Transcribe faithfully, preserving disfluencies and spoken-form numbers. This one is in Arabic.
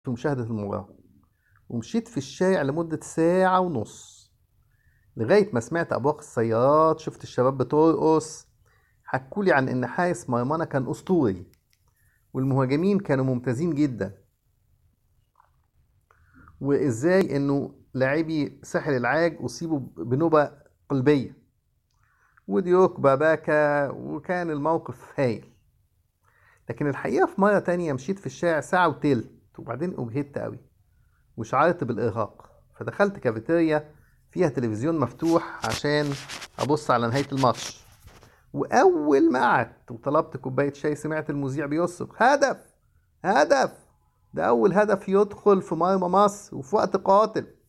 في مشاهدة المباراة، ومشيت في الشارع لمدة ساعة ونص لغاية ما سمعت أبواق السيارات، شفت الشباب بترقص، حكولي عن إن حارس مرمانا كان أسطوري والمهاجمين كانوا ممتازين جدا، وإزاي إنه لاعبي ساحل العاج أصيبوا بنوبة قلبية وديوك باباكا، وكان الموقف هايل. لكن الحقيقة في مرة تانية مشيت في الشارع ساعة وتلت وبعدين أجهدت أوي وشعرت بالإرهاق، فدخلت كافيتيريا فيها تلفزيون مفتوح عشان أبص على نهاية الماتش. وأول ما قعدت وطلبت كوباية شاي سمعت المذيع بيصرخ: هدف! هدف! ده أول هدف يدخل في مرمى مصر وفي وقت قاتل.